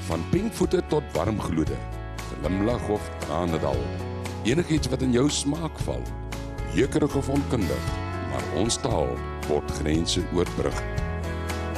Van pinkvoete tot warmgloede, glimlag of tranendal, enigiets wat in jou smaak val, jeukerig of onkundig, maar ons taal word grense oorbrug.